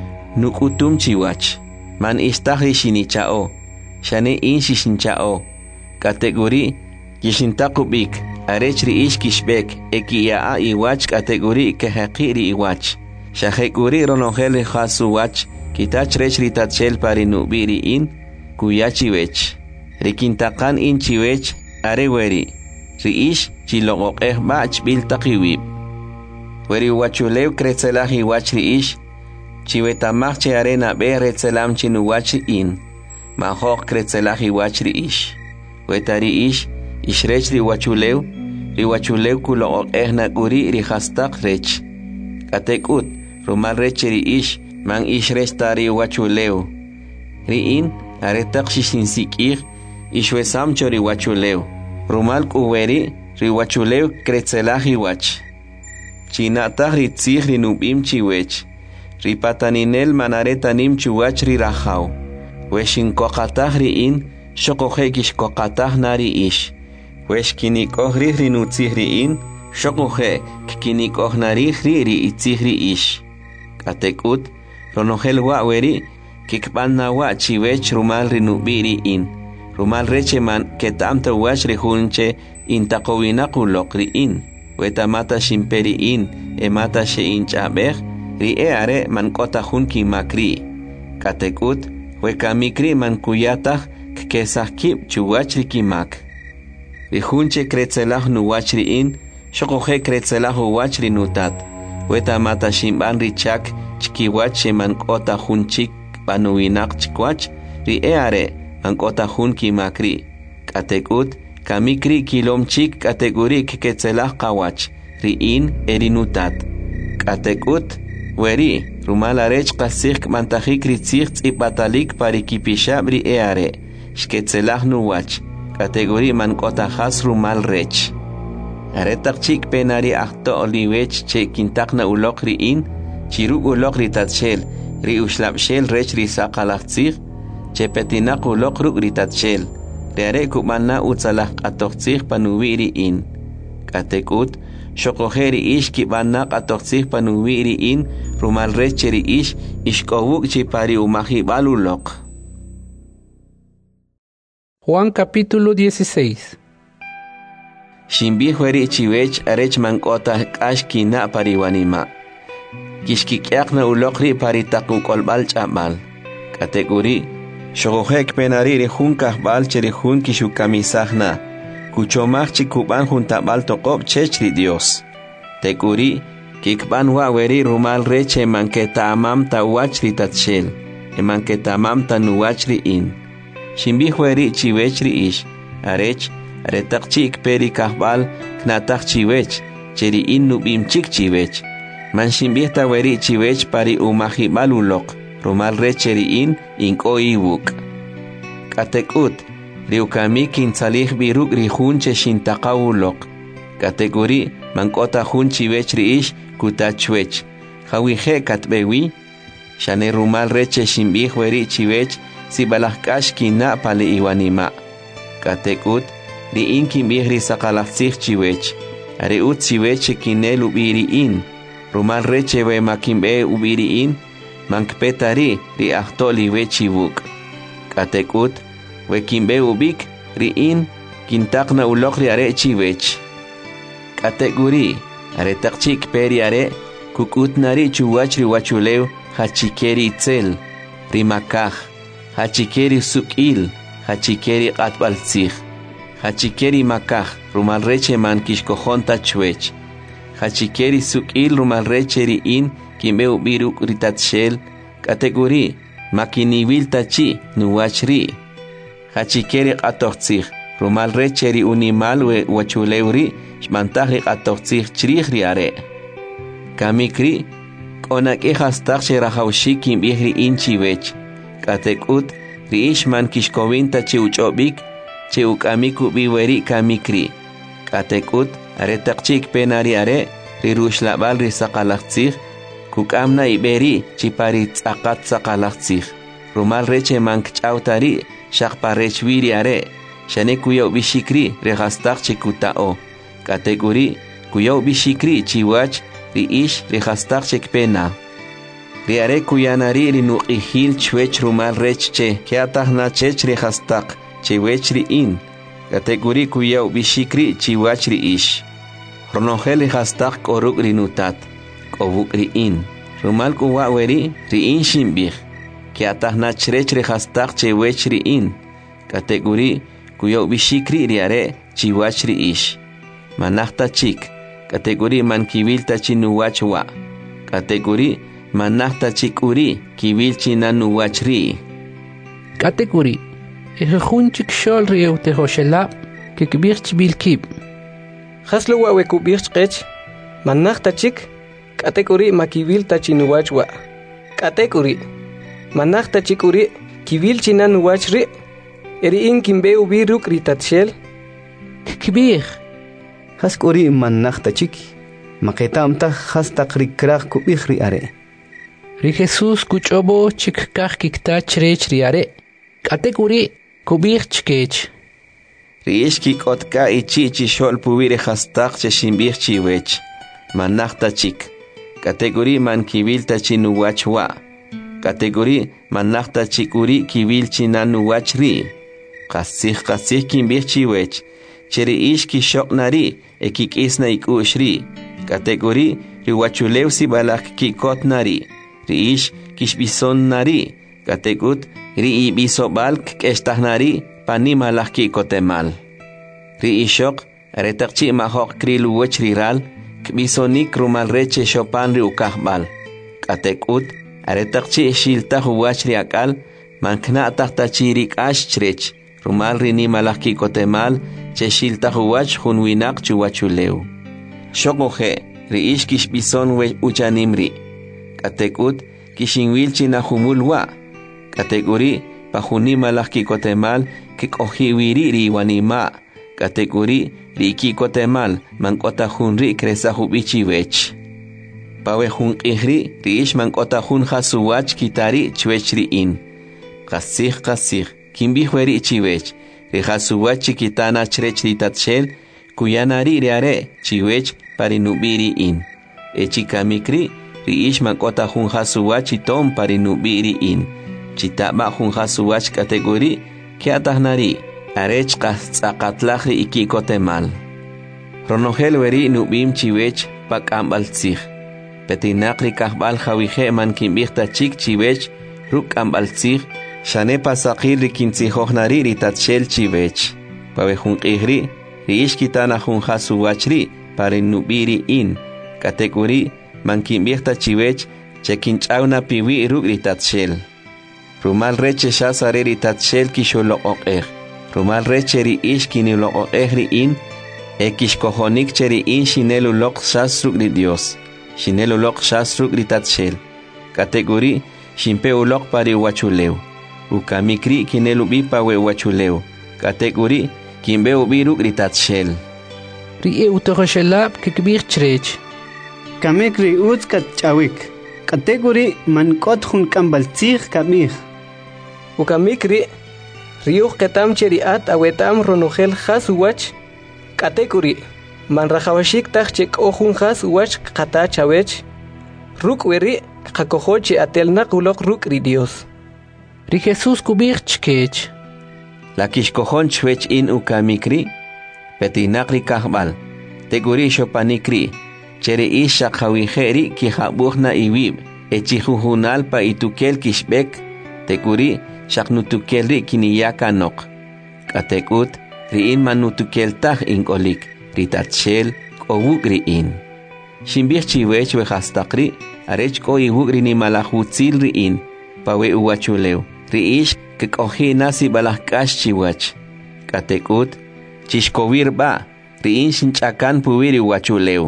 C: nukutum chiwach. Man istahri shinichao, shane inshishinchao. Kategori, kishintakubik. Arechri ish kishbek ekiyaa iwach kategori ke haqiri iwach. Shahekuri ronogel hasu wach kitach rechri tatshel pari nubiri in kuyachi wech. Rikintakan in chiwech areweri. Ri ish chilogok eh bach bil takiwib. Weri wachulew kretzelah iwach ri ish. Chiwetamach che arena be retzelam chinu wach in. Mahok kretzelah iwach ri ish. Wetari ish ishrech ri wachulew. Riwachulew kulo ehna guri rihastak rech. Katekut, rumal recheri ish, man ish restari wachulew. Riin, aretak shishinsikir, ishwesam riwachulew. Rumal kuweri, riwachulew kretzelahi wach. Chinatah ritzih rinubim chiwech. Ripataninel manaretanim chuwach rirahau. Weshin kokatah riin, shokohekish kokatah nari ish. Wesh kinikohri rinutzihri in, shokuhe kinikohnari ri itzihri ish. Katekut, ronogel waweri, kikpanna wa chiwech rumal rinubiri in. Rumal recheman ketamta wash rihunche intakowinakulok ri in. Wetamata shimperi in, emata she inchabeh, ri e are man kota hun ki makri katekut we kamikri man kuyata kesakib chuwach ri kimak ri hunche kretzelah nuwach ri in shokoje kretzelah uwach ri nutat we tamata shimban ri chak chkiwach man kota hunchik banuinak chikwach ri e are man kota hun ki makri katekut kamikri kilomchik kategori ketzelah kawach ri in erinutat katekut weri rumala rech qasik mantajik ritzig tzipatalik parikipishab ri eare shketzelah nuwach kategori man kotajas rumal rech aretak chik penari akto oliwech che kintakna ulok ri in chiruk ulok ri tatshel ri ushlabshel rech ri saqalaqtzig che petinak ulok ruk ri tatshel Reare kumanna utsalah atoxig panuwiri in. Katekut, shokojeri ish kibanna atoxig panuwiri in, rumal recheri ish, ishkowuk chipari umahi balulok.
A: Juan capítulo dieciséis.
C: Shimbi hueri chiwech arech mankota kashkina pariwanima. Kishkikyakna ulokri paritakukolbal chamal. Kategori, Shogojek penariri jun kahbal cheri jun kishukamisahna. Kuchomach chikuban jun tabal tokob chechri Dios. Tekuri, kikban waweri rumal reche manketa amam ta wachri tatshel. E manketa amam ta nuwachri in. Shimbi hueri chiwechri ish. Arech, aretak chik peri kahbal knatak chiwech. Cheri in nubim chik chiwech. Man shimbi ta weri chiwech pari umahi balulok. Rumal recheri in inko iwuk. Katekut, riukami kinsalih biruk rihunche shintaqawulok. Kategori, mankota hunchi wechri ish kutachwech. Hawije katbewi, shane rumal reche shimbih weri chiwech sibalahkash kina pale iwanima. Katekut, ri in kimbih ri sakalafsih chiwech. Are ut chiwech kinel ubiri in. Rumal reche we makimbe ubiri in. Mankpetari ri ahtoli wechibuk. Katekut, we kimbe ubik ri in kintakna ulok ri are chiwech. Kategori, are takchik peri are kukut nari chuwach ri wachulew hachikeri itzel, ri makah, hachikeri sukil, hachikeri qatbaltzig, hachikeri makah, rumal reche man kishkojonta chwech, hachikeri sukil rumal reche ri in kimbe ubiruk ritatshel. Kategori, makinibil tachi nuwachri. Hachikeri qatoxtzig, rumal recheri unimal we wachulewri, shmantaji qatoxtzig chrighri are. Kamikri, konak ehastaq sherahawshi kimbihri inchiwech. Katekut, ri ishman kishkowinta chi uchobik, chi ukamiku biweri kamikri. Katekut, aretaqchik penari are, ri rushlabal ri saqalaqtzig, Kukamna iberi chipari tzaqat saqalaqtzig. Rumal reche mank ch'awtari shaqparechwiri are. Shane kuyaw bishikri rehastaq chikutao. Kategori kuyaw bishikri chiwach ri ish rehastaq chikpena. Ri are kuyanari ri nuqihil chwech rumal rech che keatahna chech rehastaq chewech ri in. Kategori kuyaw bishikri chiwach ri ish. Ronogel rehastaq koruk ri nutat. Obuk ri in. Rumal kuwa weri ri in shimbih. Ki atahna chrech rehastaq chewech ri in. Kategori kuyo bishikri ri are chiwach ri ish. Manachta chik. Kategori man kivilta chinuwach wa. Kategori manachta chik uri kivil chinanuwach ri.
A: Kategori ejejun chik shol ri eutehoshelab kikbich bilkib.
I: Haslo wa wekubich qech manachta chik Kategori makivil tachinuwachwa. Kategori manachta chikuri kivil chinanuwachri. Eri in kimbe ubiruk ritatshel.
A: Kibir.
J: Haskori manachta chiki. Maketamta hastaq rikraq kubihri are.
A: Ri Jesus kuchobo chikkaq kikta chrech ri are. Kategori kubir chkech.
C: Ri ishki kotka ichi chishol pubire hastaq cheshimbir chiwech. Manachta chik. Kategori man kibil tachinuwachwa. Kategori manachta chikuri kibil chinanuwachri. Qasih qasih kimbih chiwech. Cheri ish kishok nari ekik isna ikushri. Kategori riwachuleu si balak kikot nari, riish kishbison nari, katekut ri ibisobal kestah nari, panimalak kikotemal. Riishok, aretakchi mahok krilu wech riral, kbisonik rumal reche shopan ri ukahbal. Katekut, aretakchi shilta huwach riakal, mankna tahtachirik ash chrech, rumal rini malak kikotemal, che shilta huwach hunwinak chuwachuleu. Shokoje, riish kishbison we uchanimri. Katekut, kishinwilchi na humulwa. Kategori, pahuni malak kikotemal, kikohiwiri riwanima. Kategori, ri kikotemal, mankota hunri kresa hubichi wech. Pawe hun ihri, riish mankota hun hasuwach kitari chwechri in. Kasih kasih, kimbi hueri chiwech, ri hasuwach chikitana chrech ritatshel, kuyanari riare, chiwech, parinubiri in. Echikamikri, riish mankota hun hasuwach itom parinubiri in. Chitaba hun hasuwach kategori, kiatahnari, arech kastzakatlahri ikikotemal. Ronogel weri nubim chiwech, pak ambaltzich. Petinakri kahbal hawije man kimbihta chik chiwech, ruk ambaltzich, shane pasakir rikinzihohnari ritatshel chiwech. Pawe hun ihri, riish kitana hun hasuwachri, parinubiri in. Kategori, man kimbihta chiwech, chekinchauna piwi ruk ritatshel. Rumal reche shasare ritatshel kisholo okeh. Rumal reche ri ish kinilo okeh ri in, e kishkohonik cheri in shinelu lok shasruk ri Dios. Shinelu lok shasruk ritatshel. Kategori, shimpe ulok pari wachuleu. Ukamikri kinelu bipa we wachuleu. Kategori, kimbe ubiruk ritatshel.
A: Ri e utohoshelab kikbir chrech.
K: Kamek ri utz kat chawik. Kategori man kot hun kambaltzich kamich.
I: Ukamikri, riuh ketam cheriat awetam ronogel has uwach. Kategori, man rajawashik tach chek ohun has uwach kata chawech. Ruk weri, kakohoche atelnak ulok ruk ri Dios.
A: Ri Jesus kubir chkech.
C: La kishkohon chwech in ukamikri, petinakri kahbal. Teguri shopanikri. Chere isha khawiheri ki habuhna iwib, echihuhunal pa itukel kishbek, tekuri shaknutukelri kiniyaka nok. Katekut, riin manutukel tah inkolik, ritatshel, kowuk riin. Shimbich chiwech wehastakri, arech ko iwuk rini malahutzil riin, pawe uwachuleu, riish kekohi nasi balahkash chiwach. Katekut, chishkowir ba, riin shinchakan puwiri uwachuleu.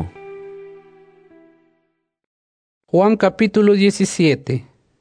A: Juan capítulo diecisiete.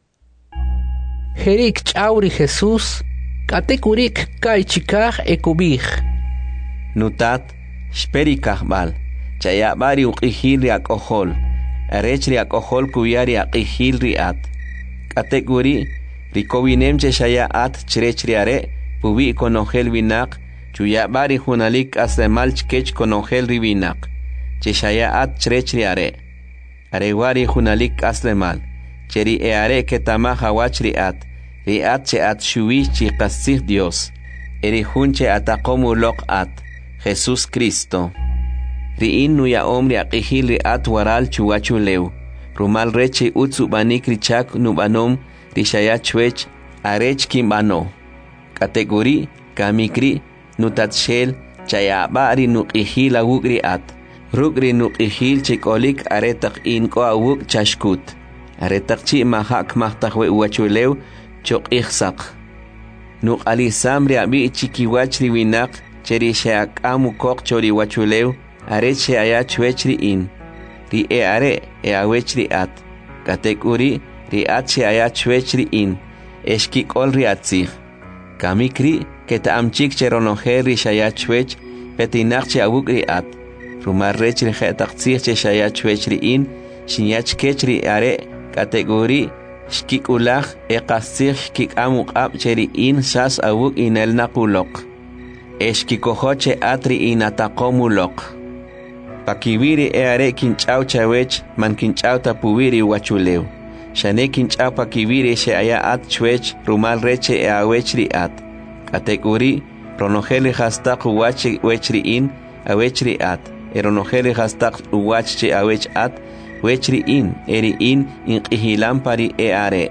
A: Jerik chauri Jesús, katekurik kaichikaj ekubij.
C: Nutat, shperikajbal, chayabari uqihil riak ohol, arech riak ohol kuyari aqihil riat. Katekuri, rikowinem cheshaya at chrech riare, pubi konogel vinak, chuyabari hunalik aslemal chkech konogel rivinak, cheshaya at chrech riare. Arewari hunalik aslemal, cheri eare ketama hawach riat, riat che at shuwi chi qasih Dios, eri hunche atakomu lok at, Jesús Cristo. Riin nuya omri aqihil riat waral chuwachuleu, rumal reche utsu banik richak nubanom, rishaya chwech, arech kimbano. Kategori, kamikri, nutatshel, chayabari nuqihil awuk riat. Rugri nuqihil chikolik aretak in ko awuk chashkut. Aretak chi mahak mahtakwe uwachuleu chok ihsak. Nuk alisam riabi chikiwach riwinak cheri sheak amu kok chori wachuleu areche aya chwechri in. Ri e are e awechri at. Katekuri ri at she aya chwechri in. Eshkik ol riatzich. Kamikri keta amchik cheronoher ri shaya chwech petinak che awuk ri at. Rumar rechri khataxir che shaya chwechri in shinyach kechri are kategori shkik ulach e qasir shkik amuk ab cheri in shas awuk inel nakulok eshkikohoche atri in ataqomulok pakiwiri e are kinchau chawech man kinchau tapuwiri wachuleu shane kinchau pakiwiri she aya at chwech rumal reche e awechri at kategori ronogeli hastaq wachi wechri in awechri at eronogeli hastaq uwachche awech at wechri in eri in inqihilan pari e are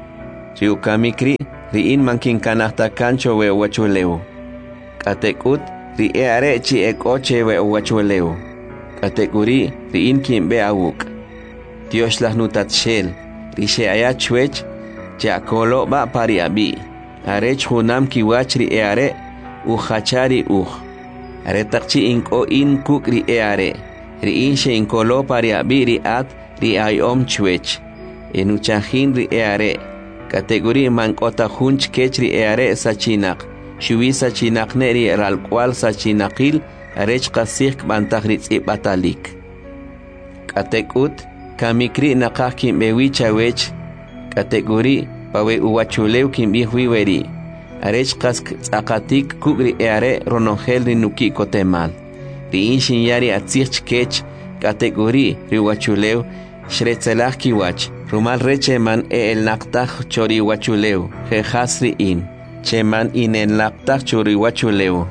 C: riukamikri ri in mankin kanahta kancho we wachuleu katekut ri e are chi ekoche we wachuleu katekuri ri in kimbe awuk Dios las nutat shel ri she aya chwech jakolo ba pari abi arech hunam kiwachri e are u khachari u are takchi inko in kukri e are ri in she inkolo pari abi ri at ri ay om chwech enuchahin ri e are kategori mankota hunch kechri e are sachinak shuwi sachinak neri ral kwal sachinakil arech qasik bantagrit ibatalik katekut kamikri nakah kimbewi chawech kategori pawe uwachuleu kimbihui weri arech qask tsaqatik kugri e are ronongel ri nuki kotemal ri inshin yari atzich kech kategori ri wachuleu shretzelach kiwach rumal recheman e el naqtaj chori wachuleu jehasri in cheman in el naqtaj chori wachuleu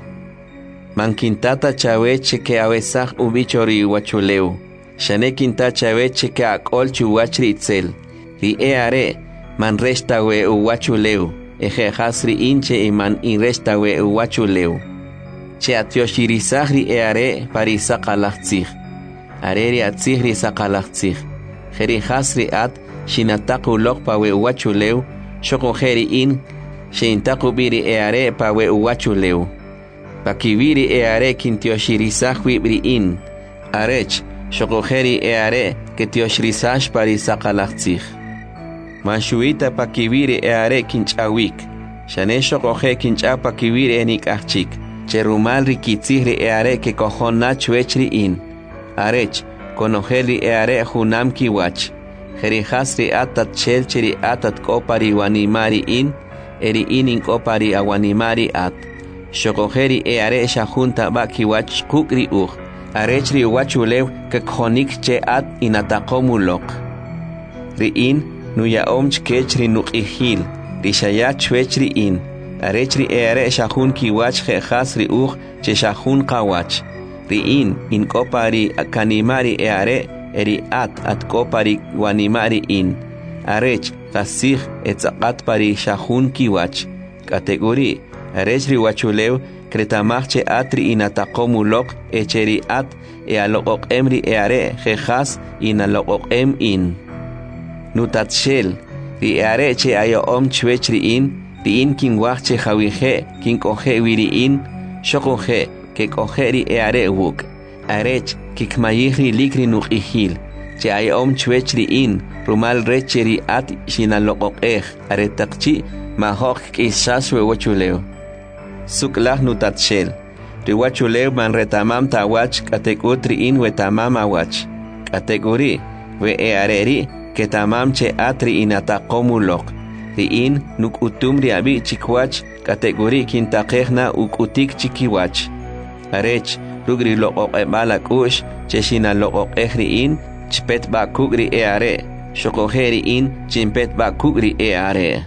C: mankintata chaweche ke awesaj ubi chori wachuleu shane kinta chaweche ke akol chuwachri itzel ri e are man resta we uwachuleu e jehasri inche iman in resta we uwachuleu che atioshirisajri e are parisaqalachtzij areri atzijri saqalachtzij jeri hasri at shinataku lok pawe uwachuleu shoko jeri in shintaku biri e are pawe uwachuleu pakibiri e are kintioshirisajwi bri in arech shoko jeri e are ketioshirisash parisaqalachtzij Manshuita pakibiri e are kinchawik shane shoko je kincha pakibiri enik achik cherumal rikitzihri e are ke kohonna chwechri in arech konojeli e are hunam kiwach jeri hasri atat chelcheri atat kopari wanimari in eri inin kopari awanimari at shokojeri e are shahunta ba kiwach kukri uj arechri wachulew ke khonik che at inatakomulok ri in nuya omch kechri nuqihil rishaya chwechri in arechri e are shahun kiwach je hasri uj che shahun qawach ri in in kopari kanimari e are eri at at kopari wanimari in arech qasig etzaqat pari shahun kiwach kategori arechri wachulew kretamachche atri inataqomulok echeri at e aloqoq emri e are jejas inaloqoq em in nutatshel ri e are che ayo om chwechri in ri in kin wachche jawije kin koje wiri in shokoje que cogeri e are wuk arech kikmayihri likri nuqihil che ay om chwechri in rumal recheri at shinaloqoqej are taqchi mahok kisaswe wachuleo suklah nutatshel ri wachuleo man retamam tawach katekutri in wetamam awach kategori we e areri que tamam che atri inataqomulok ri in nukutumri abi chikwach kategori kintaqejna ukutik chikiwach arech rugri loqoq e balakush cheshina loqoq ehri in chpet ba kugri e are shokojeri in chimpet ba kugri e are.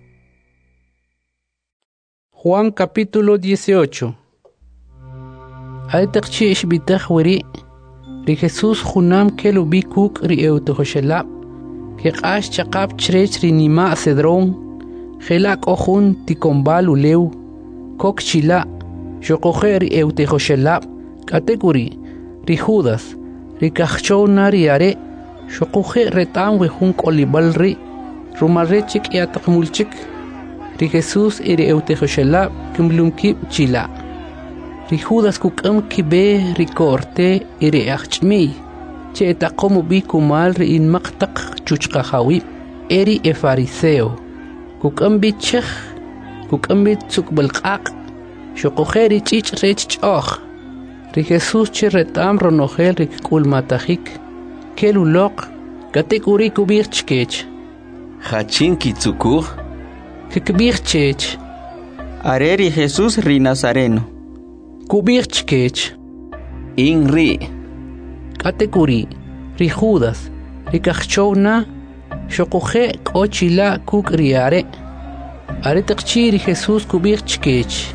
A: Juan capítulo dieciocho. Aitaqchi ishbitach weri ri Jesús junam kelubi kuk ri eutohoshelab que qash chaqab chrech ri nima cedrón gelak ojun tikombal uleu kok chila shokojeri eutehoshelab kategori ri Judas ri kachona ri are shokoje retam we hun kolibal ri rumarechik yataqmulchik ri Jesús iri eutehoshelab kumlumki chila ri Judas kukam kibe ri korte iri achmi che taqomu bi kumal ri in maqtaq chuchqahawi eri e fariseo kukam bi chekh kukam bi tsukbalqaq shokojeri chich rech choch ri Jesús che retam ronogel ri kulmatajik kelulok kategori kubir chkech
C: hachin kitsukur
A: kikbir chech
E: areri Jesús ri Nazareno
A: kubir chkech
C: inri
A: kategori ri Judas ri kachona shokoje kochila kukriare are taqchi ri Jesús kubir chkech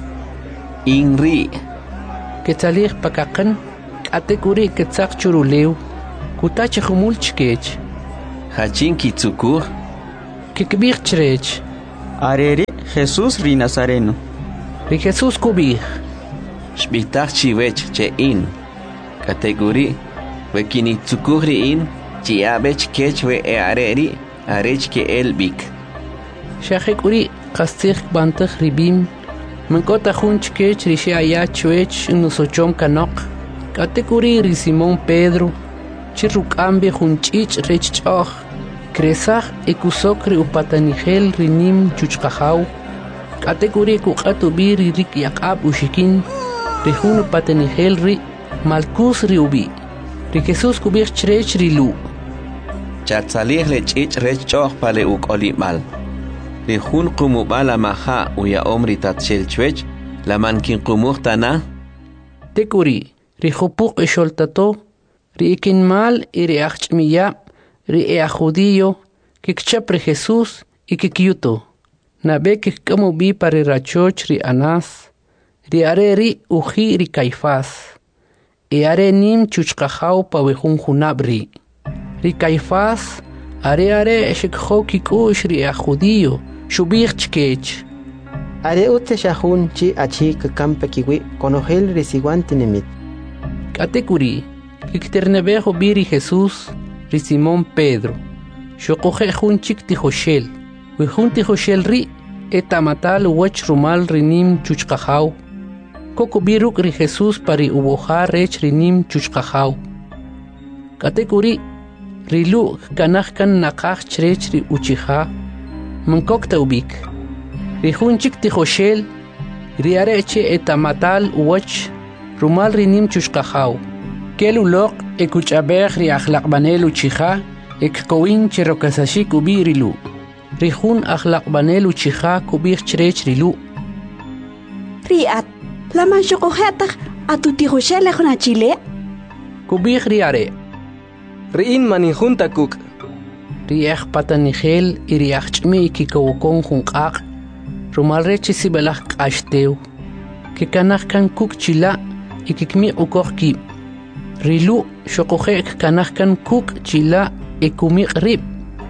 C: inri
A: que talir pakaqan kategori que tzaq churuleu Kutache humul chkech.
C: Hachin kitsukur.
A: Kikbir chrech.
E: Areri Jesús ri Nazareno.
A: Ri Jesús kubir.
C: Shbitach chiwech che in. Kategori. We kinitsukur in. Chiabech kech we e areri. Arech ke elbik.
A: Shachek uri kastikh bantakh ribim. Mankota hun chkech rishi aya chwech nusochom kanok. Kategori ri Simón Pedro. Chirrukambe junchich rech choch. Kresach ekusokri upatanigel rinim chuchkahau. Kategori kukatu biri rik yakab ushikin. Rihun upatanigel ri malkus ri ubi. Ri Jesús kubir chrech rilu.
C: Chatzalir lechich rech choch pale ukolimal. Rihun kumubala maha uya omri tatshel chwech. La mankin kumuhtana.
A: Tekuri rihupuk esholtato. Ri ikin mal iri achmiya. Ri ea judío, kikchapre Jesús y kikyuto. Nabe kikkamu bi pari rachoch ri Anás. Ri are ri uji ri Caifás. E are nim chuchkahau pa wejun junabri. Ri Caifás are are shikho kikush ri ea judío. Shubir chkech.
G: Are ute shahun chi achi kakampa kiwi konogel ri siguantinemit.
A: Katekuri, kikternebejo biri Jesús. Ri Simón Pedro. Shokoje junchik tijoshel. Wejun tijoshel ri etamatal wech rumal rinim chuchkahau. Koko biruk ri Jesús pari uboja rech rinim chuchkahau. Katekuri rilu kanachkan nakach chrech ri uchiha. Mankokta ubik. Ri junchik tijoshel ri areche etamatal wech rumal rinim chuchkahau. Kelu lok ekuchaber ri akhlaqbanel uchiha ekkowin cherokasashik ubirilu. Rihun akhlaqbanel uchiha kubir chrech rilu.
B: Riat, laman shokohetak atutijoshele khona chile.
A: Kubir riare.
I: Riin maninjun takuk.
A: Riach patanigel iriach chmi kikawokon junqaq. Rumal rechi sibelach qashteu. Kikanach kan kuk chila ikikmi ukor ki. Rilu shokojek kanahkan kuk chila ekumik rib.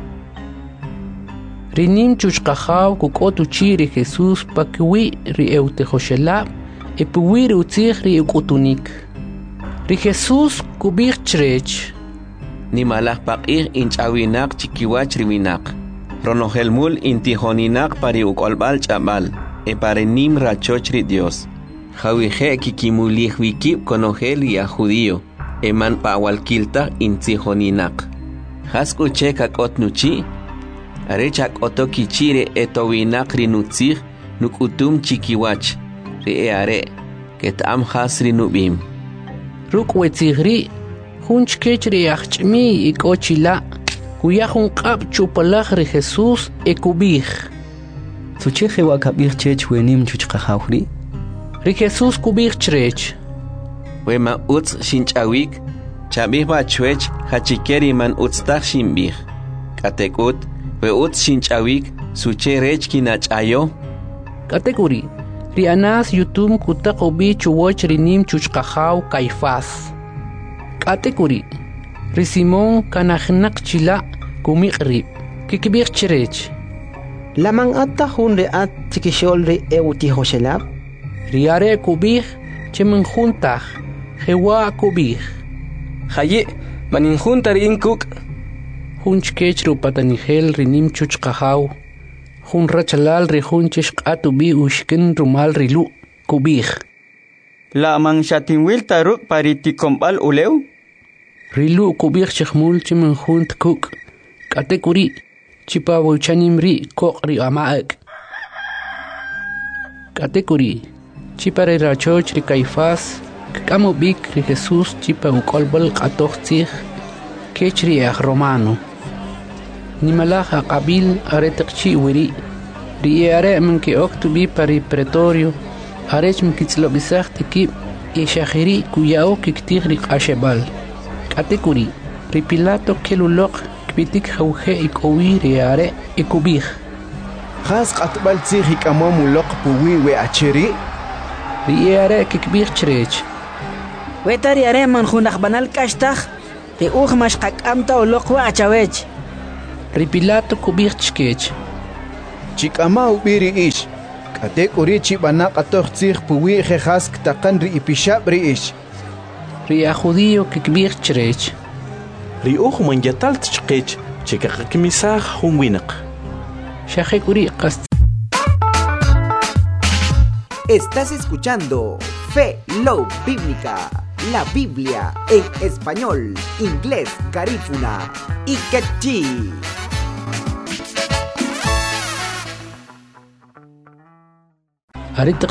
A: Rinim chuchkahaw kukotu chiri Jesús pakwi ri eutejoshelab epuwi ri utzich ri ukutunik. Ri Jesús kubik chrech.
C: Ni malach pakir inchawinak chikiwach riwinak. Ronohelmul intihoninak pari ukolbal chabal. E pare nim rachoch ri Dios. Jawije kikimulih wikib konogel ya judío. Eman pawalkilta intihoninak. Haskuche kakot nuchi. Arechak otoki chire etowinak rinutzih nukutum chikiwach. Ri eare. Ketam has rinubim.
A: Ruk wetzigri. Hunchkech ri achchmi ikochila. Kuyahun qab chupalach ri Jesús ekubih.
J: Sucheje wakabir chech wenim chuchkahawri.
A: Ri Jesús kubih chrech.
C: Wema utz shinchawik. Chabih bachwech hachikeri man utztach shimbih. Katekut. We utz shinchawik. Suche rech kinachayo.
A: Katekuri. Ri Anás yutum kutakobi chuwoch rinim chuchkahaw Caifás. Katekuri. Ri Simón kanachnak chila kumikrib. Kikibir chrech.
G: Lamang atta hun re at tikishol re eutihoshelab.
A: Riare kubih chemen juntach. Jewa kubih.
I: Haye maninjun tarin kuk.
A: Hunchkech rupatanigel rinim chuchkahaw. Hun rachalal ri hunchish qatu bi ushkin rumal rilu kubih.
E: La man shatinwil taruk pariti kompal uleu.
A: Rilu kubih chkhmul chemen junt kuk. Katekuri chipa wuchanim ri kok ri amaak. Katekuri chipa ri rachoch ri Caifás. Kamo bik ri Jesús chipa ukolbal qatochtzich. Kech ri ach romano. Nimalach aqabil aretakchi wiri. Ri are manki oktubi pari pretorio. Arech mkitzlobisach tikib. Ishahiri kuyao kiktig ri qashebal. Katekuri ri Pilato kelulok kbitik hawhe ikowi ri are ikubih.
L: Khas qatbal tzich ikamomu lok puwi we achiri.
A: Ri are kikbih chrech.
D: Wetari are man junach banal kashtach. Riuj mashqak'amta oloqwa achawech.
A: Ripilato kubirchkech.
L: Chikama ubiri ish. Katek uri chibana qatoq tzig puwi jejas ktaqan ri ipishab ri ish.
A: Ria judío kikbirchrech.
F: Riuj man yatalt chqech chikaqakmisaj hunwinaq.
A: Shajek uri qast.
M: Estás escuchando Fe Love Bíblica, la Biblia en español, inglés, garífuna y quechí.
A: Ahorita